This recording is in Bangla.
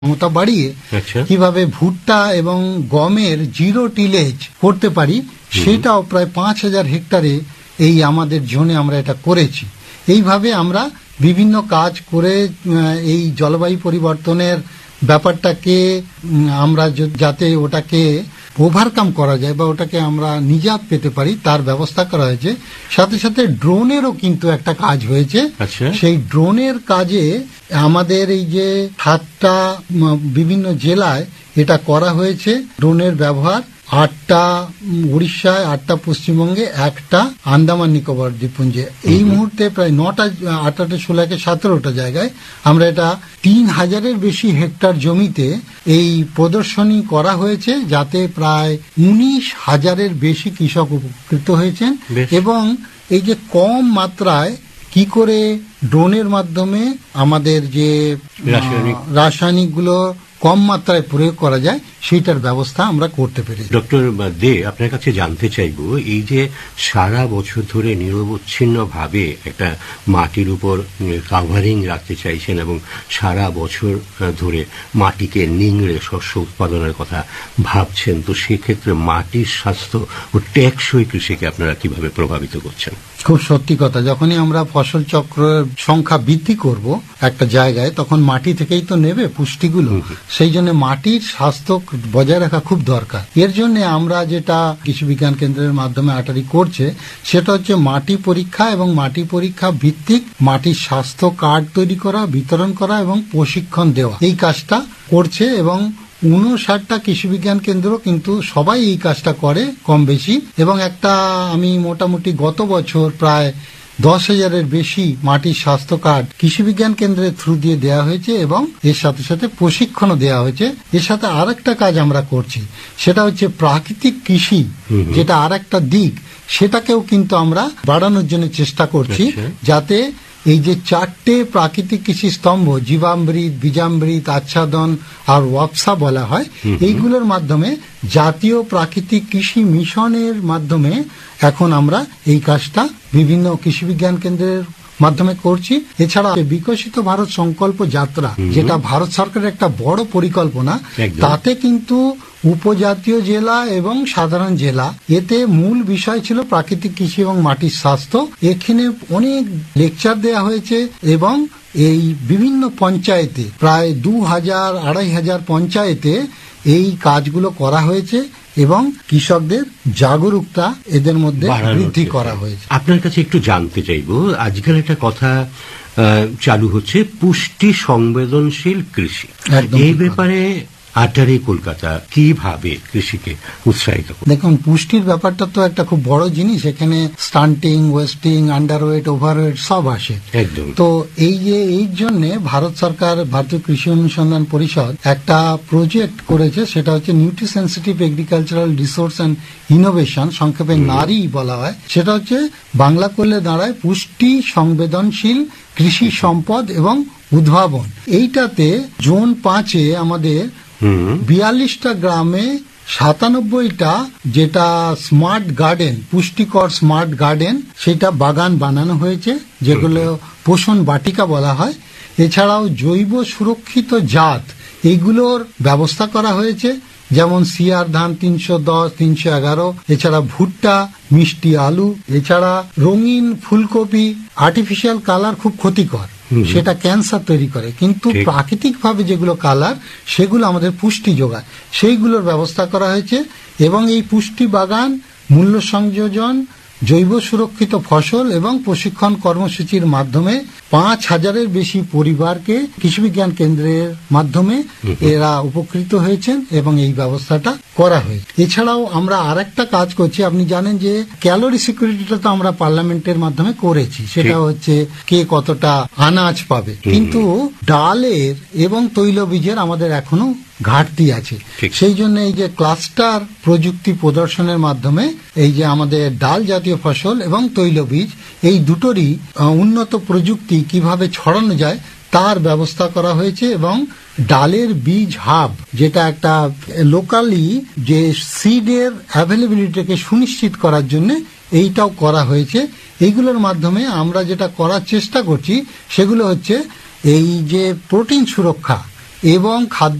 ক্ষমতা বাড়িয়ে কিভাবে ভুট্টা এবং গমের জিরো টিলেজ করতে পারি, সেটাও প্রায় 5,000 হেক্টরে এই আমাদের জোনে আমরা এটা করেছি। এইভাবে আমরা বিভিন্ন কাজ করে এই জলবায়ু পরিবর্তনের ব্যাপারটাকে আমরা যাতে ওটাকে ওভারকাম করা যায় বা ওটাকে আমরা নিজাত পেতে পারি তার ব্যবস্থা করা হয়েছে। সাথে সাথে ড্রোনেরও কিন্তু একটা কাজ হয়েছে। সেই ড্রোনের কাজে আমাদের এই যে 7টা বিভিন্ন জেলায় এটা করা হয়েছে। ড্রোনের ব্যবহার 8টা উড়িষ্যায়, 8টা পশ্চিমবঙ্গে, 1টা আন্দামান নিকোবর দ্বীপপুঞ্জে। এই মুহূর্তে প্রায় 9টা, 8টা, 16টা, 17টা জায়গায় আমরা এটা 3,000-এর বেশি হেক্টর জমিতে এই প্রদর্শনী করা হয়েছে, যাতে প্রায় 19,000-এর বেশি কৃষক উপকৃত হয়েছেন। এবং এই যে কম মাত্রায় কি করে ড্রোনের মাধ্যমে আমাদের যে রাসায়নিকগুলো কম মাত্রায় প্রয়োগ করা যায় সেইটার ব্যবস্থা আমরা করতে পেরেছি। ডক্টর দে, আপনার কাছে জানতে চাইব, এই যে সারা বছর ধরে নিরবচ্ছিন্নভাবে একটা মাটির উপর কাভারিং রাখতে চাইছেন এবং সারা বছর ধরে মাটিকে নিংড়ে শস্য উৎপাদনের কথা ভাবছেন, তো সেক্ষেত্রে মাটির স্বাস্থ্য ও টেকসই কৃষিকে আপনারা কিভাবে প্রভাবিত করছেন? খুব সত্যি কথা, যখনই আমরা ফসল চক্রের সংখ্যা বৃদ্ধি করব একটা জায়গায়, তখন মাটি থেকেই তো নেবে পুষ্টিগুলো। সেই জন্য মাটির স্বাস্থ্য বজায় রাখা খুব দরকার। এর জন্য আমরা যেটা কৃষি বিজ্ঞান কেন্দ্রের মাধ্যমে আটারি করছে, সেটা হচ্ছে মাটি পরীক্ষা এবং মাটি পরীক্ষা ভিত্তিক মাটির স্বাস্থ্য কার্ড তৈরি করা, বিতরণ করা এবং প্রশিক্ষণ দেওয়া। এই কাজটা করছে এবং 59টা কৃষি বিজ্ঞান কেন্দ্র কিন্তু সবাই এই কাজটা করে কম বেশি। এবং একটা আমি মোটামুটি গত বছর প্রায় 10,000-এর বেশি মাটির স্বাস্থ্য কার্ড কৃষি বিজ্ঞান কেন্দ্রের থ্রু দিয়ে দেওয়া হয়েছে এবং এর সাথে সাথে প্রশিক্ষণও দেওয়া হয়েছে। এর সাথে আরেকটা কাজ আমরা করছি, সেটা হচ্ছে প্রাকৃতিক কৃষি, যেটা আরেকটা দিক, সেটাকেও কিন্তু আমরা বাড়ানোর জন্য চেষ্টা করছি, যাতে এই যে 4টে প্রাকৃতিক কৃষি স্তম্ভ, জীবামৃত, বীজামৃত, আচ্ছাদন আর ওয়াপসা বলা হয়, এইগুলোর মাধ্যমে জাতীয় প্রাকৃতিক কৃষি মিশনের মাধ্যমে এখন আমরা এই কাজটা বিভিন্ন কৃষি বিজ্ঞান কেন্দ্রের মাধ্যমে করছি। এছাড়া বিকশিত ভারত সংকল্প যাত্রা, যেটা ভারত সরকারের একটা বড় পরিকল্পনা, তাতে কিন্তু উপজাতীয় জেলা এবং সাধারণ জেলা, এতে মূল বিষয় ছিল প্রাকৃতিক কৃষি এবং মাটির স্বাস্থ্য। এখানে অনেক লেকচার দেওয়া হয়েছে এবং এই বিভিন্ন পঞ্চায়েতে প্রায় 2,000-2,500 পঞ্চায়েতে এই কাজগুলো করা হয়েছে এবং কৃষকদের জাগরুকতা এদের মধ্যে বৃদ্ধি করা হয়েছে। আপনার কাছে একটু জানতে চাইব, আজকাল একটা কথা চালু হচ্ছে পুষ্টি সংবেদনশীল কৃষি। এই ব্যাপারে আটারি কলকাতা কিভাবে কৃষিকে উৎসাহিত করে? দেখুন, পুষ্টির ব্যাপারটা তো একটা খুব বড় জিনিস। এখানে স্টান্টিং, ওয়েস্টিং, আন্ডারওয়েট, ওভারওয়েট সব আসে। একদম। তো এই জন্য ভারত সরকার, ভারতীয় কৃষি অনুসন্ধান পরিষদ একটা প্রজেক্ট করেছে, সেটা হচ্ছে Nutri sensitive agricultural resource and innovation, সংক্ষেপে নারী বলা হয়। সেটা হচ্ছে বাংলা করলে দাঁড়ায় পুষ্টি সংবেদনশীল কৃষি সম্পদ এবং উদ্ভাবন। এইটাতে জোন 5-এ আমাদের 42টা গ্রামে 97টা যেটা স্মার্ট গার্ডেন, পুষ্টিকর স্মার্ট গার্ডেন, সেটা বাগান বানানো হয়েছে, যেগুলো পোষণ বাটিকা বলা হয়। এছাড়াও জৈব সুরক্ষিত জাত এইগুলোর ব্যবস্থা করা হয়েছে, যেমন সিয়ার ধান 310, 311, এছাড়া ভুট্টা, মিষ্টি আলু, এছাড়া রঙিন ফুলকপি। আর্টিফিশিয়াল কালার খুব ক্ষতিকর, সেটা ক্যান্সার তৈরি করে, কিন্তু প্রাকৃতিকভাবে যেগুলো কালার, সেগুলো আমাদের পুষ্টি যোগায়, সেইগুলোর ব্যবস্থা করা হয়েছে। এবং এই পুষ্টি বাগান, মূল্য সংযোজন, জৈব সুরক্ষিত ফসল এবং প্রশিক্ষণ কর্মসূচির মাধ্যমে 5,000-এর বেশি পরিবারকে কৃষি বিজ্ঞান কেন্দ্রের মাধ্যমে এরা উপকৃত হয়েছেন এবং এই ব্যবস্থাটা করা হয়েছে। এছাড়াও আমরা আরেকটা কাজ করছি, আপনি জানেন যে ক্যালোরি সিকিউরিটিটা তো আমরা পার্লামেন্টের মাধ্যমে করেছি, সেটা হচ্ছে কে কতটা আনাজ পাবে, কিন্তু ডালের এবং তৈলবীজের আমাদের এখনো ঘাটতি আছে। সেই জন্য এই যে ক্লাস্টার প্রযুক্তি প্রদর্শনের মাধ্যমে এই যে আমাদের ডাল জাতীয় ফসল এবং তৈলবীজ, এই দুটোরই উন্নত প্রযুক্তি কিভাবে ছড়ানো যায় তার ব্যবস্থা করা হয়েছে। এবং ডালের বীজ হাব, যেটা একটা লোকালি যে সিডের অ্যাভেলেবিলিটিকে সুনিশ্চিত করার জন্য এইটাও করা হয়েছে। এইগুলোর মাধ্যমে আমরা যেটা করার চেষ্টা করছি সেগুলো হচ্ছে এই যে প্রোটিন সুরক্ষা, এবং খাদ্য